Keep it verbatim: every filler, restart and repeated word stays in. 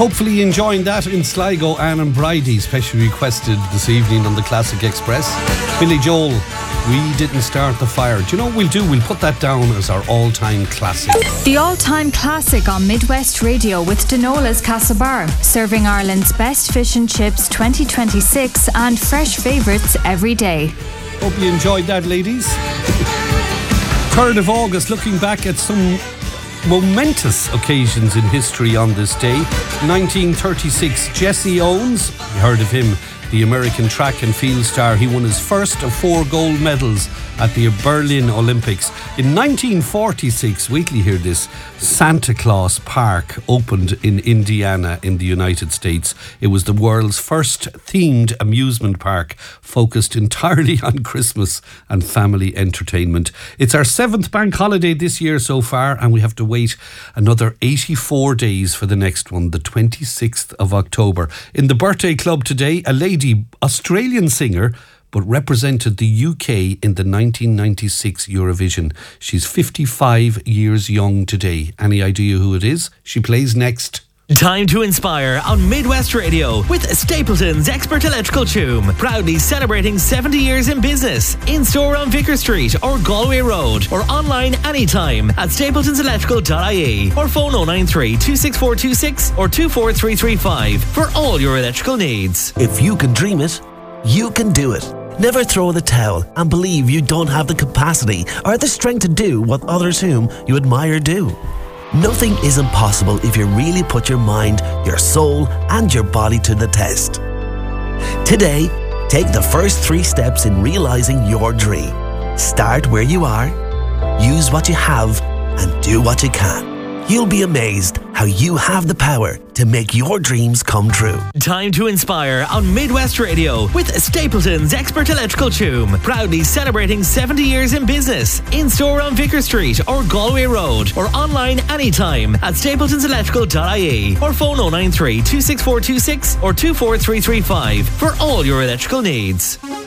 Hopefully enjoying that in Sligo. Anne and Bridie, specially requested this evening on the Classic Express. Billy Joel, We Didn't Start the Fire. Do you know what we'll do? We'll put that down as our all-time classic. The all-time classic on Midwest Radio with Denola's Castlebar, serving Ireland's best fish and chips twenty twenty-six and fresh favourites every day. Hope you enjoyed that, ladies. third of August, looking back at some momentous occasions in history on this day. nineteen thirty-six, Jesse Owens, you heard of him, the American track and field star. He won his first of four gold medals at the Berlin Olympics. In nineteen forty-six, wait till you hear this, Santa Claus Park opened in Indiana in the United States. It was the world's first themed amusement park focused entirely on Christmas and family entertainment. It's our seventh bank holiday this year so far, and we have to wait another eighty-four days for the next one, the twenty-sixth of October. In the birthday club today, a lady, Australian singer, but represented the U K in the nineteen ninety-six Eurovision. She's fifty-five years young today. Any idea who it is? She plays next. Time to inspire on Midwest Radio with Stapleton's Expert Electrical Choom. Proudly celebrating seventy years in business. In store on Vicar Street or Galway Road, or online anytime at stapletons electrical dot I E, or phone oh nine three, two six four two six or two four three three five for all your electrical needs. If you can dream it, you can do it. Never throw in the towel and believe you don't have the capacity or the strength to do what others whom you admire do. Nothing is impossible if you really put your mind, your soul and your body to the test. Today, take the first three steps in realizing your dream. Start where you are, use what you have and do what you can. You'll be amazed how you have the power to make your dreams come true. Time to inspire on Midwest Radio with Stapleton's Expert Electrical Choom. Proudly celebrating seventy years in business. In store on Vicar Street or Galway Road, or online anytime at stapletons electrical dot I E, or phone oh nine three, two six four two six or two four three three five for all your electrical needs.